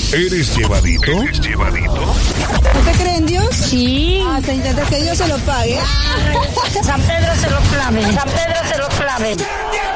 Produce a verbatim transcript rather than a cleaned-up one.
¿Eres llevadito? ¿Eres llevadito? ¿Usted cree en Dios? Sí. Ah, se intenta que Dios se lo pague. San Pedro se lo clave. San Pedro se lo clave.